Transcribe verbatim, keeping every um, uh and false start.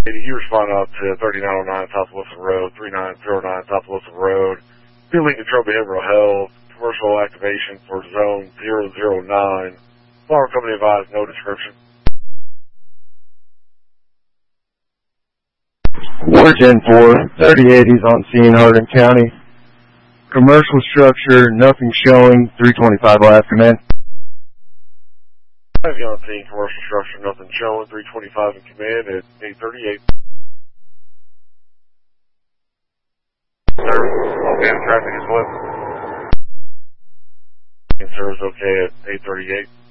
You respond out to thirty-nine oh nine South Wilson Road, three nine zero nine South Wilson Road. Field Control Behavioral Health, commercial activation for zone zero zero nine. Flower company advised, no description. Ward ten four, thirty eighties on scene, Hardin County. Commercial structure, nothing showing, three twenty-five will have command. Have you on scene, commercial structure, nothing showing, three twenty-five in command at eight thirty-eight. Sir, okay, traffic is lit. Sir is okay at eight thirty-eight.